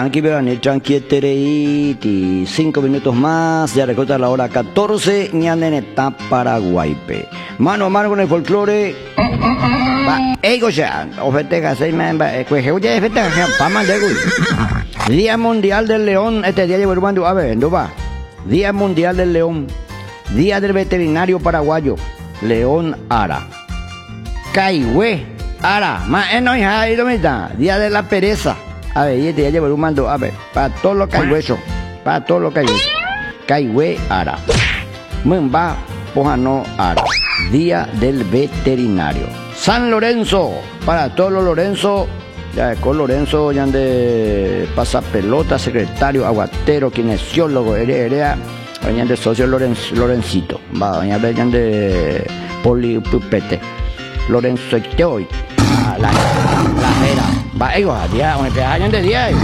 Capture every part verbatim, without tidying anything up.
Aquí verán, tranquietereiti, cinco minutos más, ya recorta la hora catorce, ñaneneta Paraguaype. Mano a mano con el folclore. Ego ya, ofeteja, seis meses, cueje, oye, ofeteja, pama de güey. Día Mundial del León, este día llevo hermano, a ver, ¿no va? Día Mundial del León, Día del Veterinario Paraguayo, León Ara. Caigüe, Ara, más en hoy, Día de la Pereza. A ver, y este ya llevo un mando, a ver, para todos los caigüesos, para todos los caigüesos. Caigüe Ara. Mumba, Pojano Ara. Día del Veterinario. San Lorenzo, para todos los Lorenzo, ya con Lorenzo, ya de pasapelota, secretario, aguatero, kinesiólogo, herea, ya de socio Lorenz, Lorencito, va, ya de polipupete, Lorenzo Iteoy, la, la vera. Va, ellos, a día, un pedazo de día. Ahí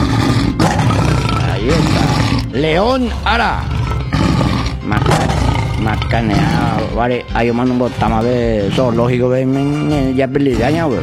está. León Ara. Macanea, vale, hay un mando un botama de zoológico, ven, ya pelidaña, güey.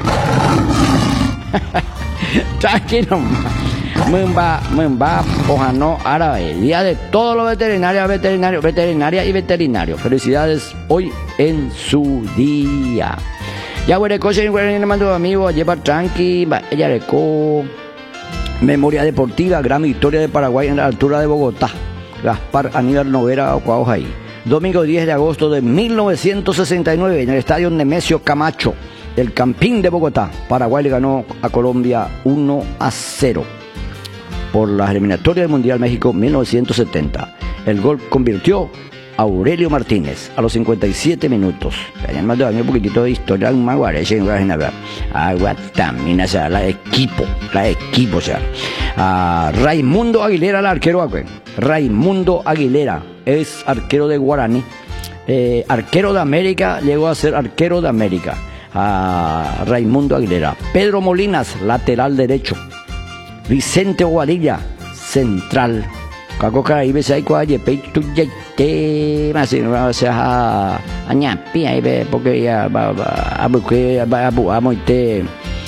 Tranquilo. Mumba, Mumba, Pojano Ara. Día de todos los veterinarios, veterinarios, veterinarias y veterinarios. Felicidades hoy en su día. Ya güey, coche, güey, le mando amigo, lleva tranqui, ella reco. Memoria deportiva, gran victoria de Paraguay en la altura de Bogotá. Gaspar Aníbal Novera, Ocuaujaí. Domingo diez de agosto de mil novecientos sesenta y nueve, en el estadio Nemesio Camacho, el Campín de Bogotá. Paraguay le ganó a Colombia uno a cero por las eliminatorias del Mundial México mil novecientos setenta. El gol convirtió Aurelio Martínez a los cincuenta y siete minutos. Hayan mandado un poquitito de historia, un maguareche, agua también, o sea, la equipo, la equipo, o sea. A Raimundo Aguilera, el arquero, Raimundo Aguilera es arquero de Guaraní, eh, arquero de América, llegó a ser arquero de América. A Raimundo Aguilera. Pedro Molinas, lateral derecho. Vicente Bobadilla, central. Cacoca ahí ves ahí cualle peitu yete más o sea añapi ahí ve porque ya va a buscar va a moite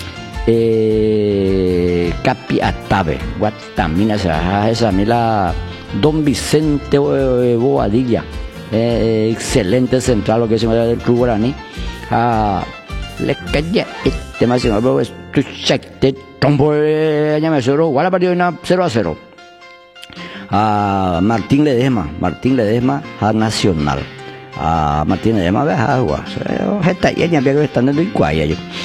eh capi atabe guatamina esa esa mila Don Vicente Bobadilla, eh, excelente central lo que se llama del Club Guaraní. Ah, le calle este más no es tu checte tombo ya me cero igual partido cero a cero. A Martín Ledesma, Martín Ledesma a Nacional. A Martín Ledesma ve agua. Esta ya me veo estando en Iguaya.